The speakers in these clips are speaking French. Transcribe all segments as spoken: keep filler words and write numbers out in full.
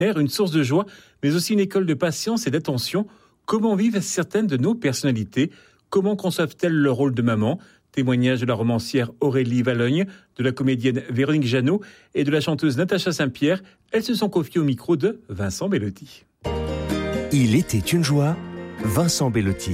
une source de joie, mais aussi une école de patience et d'attention. Comment vivent certaines de nos personnalités? Comment conçoivent-elles leur rôle de maman? Témoignage de la romancière Aurélie Valogne, de la comédienne Véronique Jeannot et de la chanteuse Natacha Saint-Pierre. Elles se sont confiées au micro de Vincent Bellotti. Il était une joie, Vincent Bellotti.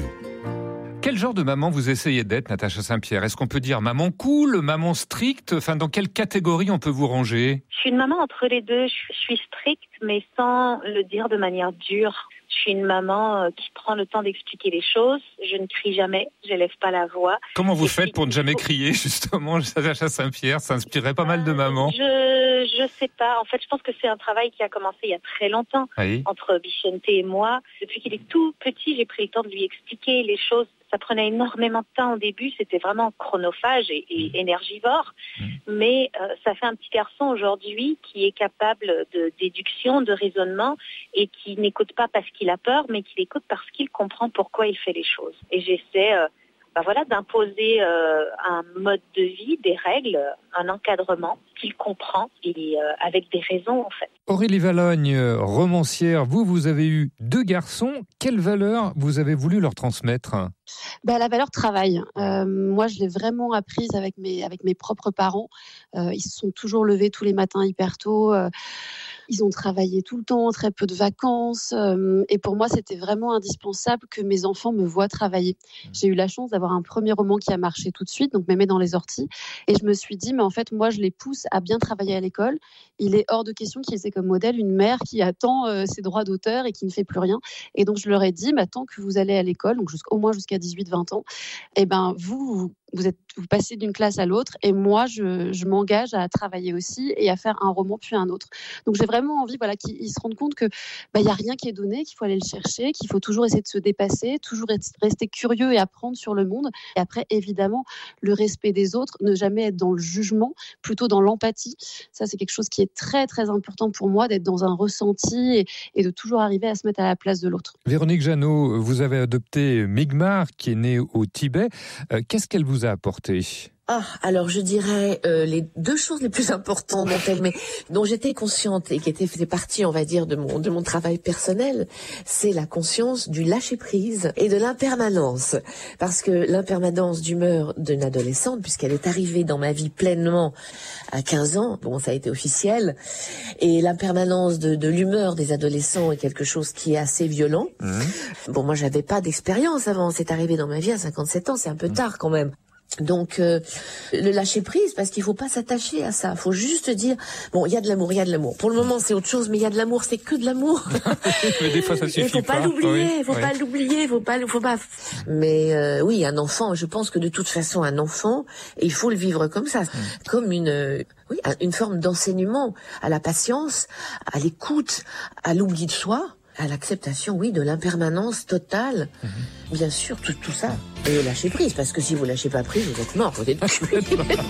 Quel genre de maman vous essayez d'être, Natacha Saint-Pierre? Est-ce qu'on peut dire maman cool, maman stricte? Enfin, dans quelle catégorie on peut vous ranger? Je suis une maman entre les deux. Je suis stricte, mais sans le dire de manière dure. Je suis une maman qui prend le temps d'expliquer les choses. Je ne crie jamais, je n'élève pas la voix. Comment vous faites pour ne jamais crier, justement, Natacha Saint-Pierre? Ça inspirerait pas mal de mamans. Je je sais pas. En fait, je pense que c'est un travail qui a commencé il y a très longtemps, oui. entre Bichente et moi. Depuis qu'il est tout petit, j'ai pris le temps de lui expliquer les choses. Ça prenait énormément de temps au début, c'était vraiment chronophage et, et énergivore. Mmh. Mais euh, ça fait un petit garçon aujourd'hui qui est capable de déduction, de raisonnement et qui n'écoute pas parce qu'il a peur, mais qui écoute parce qu'il comprend pourquoi il fait les choses. Et j'essaie euh, bah voilà, d'imposer euh, un mode de vie, des règles, un encadrement qu'il comprend et euh, avec des raisons en fait. Aurélie Valogne, romancière, vous, vous avez eu deux garçons. Quelle valeur vous avez voulu leur transmettre? Ben, la valeur travail. Euh, moi, je l'ai vraiment apprise avec mes, avec mes propres parents. Euh, ils se sont toujours levés tous les matins hyper tôt. Euh, ils ont travaillé tout le temps, très peu de vacances. Euh, et pour moi, c'était vraiment indispensable que mes enfants me voient travailler. J'ai eu la chance d'avoir un premier roman qui a marché tout de suite, donc Mémé dans les orties. Et je me suis dit, mais en fait, moi, je les pousse à bien travailler à l'école. Il est hors de question qu'ils aient comme modèle une mère qui attend euh, ses droits d'auteur et qui ne fait plus rien. Et donc, je leur ai dit, bah, tant que vous allez à l'école, donc au moins jusqu'à dix-huit vingt ans, eh ben, vous, vous, êtes, vous passez d'une classe à l'autre et moi, je, je m'engage à travailler aussi et à faire un roman puis un autre. Donc, j'ai vraiment envie voilà, qu'ils se rendent compte qu'il bah, n'y a rien qui est donné, qu'il faut aller le chercher, qu'il faut toujours essayer de se dépasser, toujours rester curieux et apprendre sur le monde. Et après, évidemment, le respect des autres, ne jamais être dans le jugement, plutôt dans l'empathie. Ça, c'est quelque chose qui est très, très important pour moi, d'être dans un ressenti et, et de toujours arriver à se mettre à la place de l'autre. Véronique Jeannot, vous avez adopté Migmar, qui est née au Tibet. Euh, qu'est-ce qu'elle vous a apporté ? Ah, alors je dirais euh, les deux choses les plus importantes dont elle, mais dont j'étais consciente et qui étaient fait partie, on va dire, de mon de mon travail personnel, c'est la conscience du lâcher prise et de l'impermanence, parce que l'impermanence d'humeur d'une adolescente, puisqu'elle est arrivée dans ma vie pleinement à quinze ans, bon ça a été officiel, et l'impermanence de, de l'humeur des adolescents est quelque chose qui est assez violent. Mmh. Bon, moi j'avais pas d'expérience avant, c'est arrivé dans ma vie à cinquante-sept ans, c'est un peu mmh. tard quand même. Donc euh, le lâcher prise, parce qu'il faut pas s'attacher à ça, faut juste dire bon, il y a de l'amour, il y a de l'amour. Pour le moment, c'est autre chose, mais il y a de l'amour, c'est que de l'amour. Mais des fois ça suffit. Il faut pas, pas l'oublier, il faut oui. pas l'oublier, faut pas faut pas mais euh, oui, un enfant, je pense que de toute façon un enfant, il faut le vivre comme ça, mmh. comme une euh, oui, une forme d'enseignement à la patience, à l'écoute, à l'oubli de soi. À l'acceptation, oui, de l'impermanence totale. Mmh. Bien sûr, tout, tout ça. Et lâcher prise, parce que si vous lâchez pas prise, vous êtes mort, vous êtes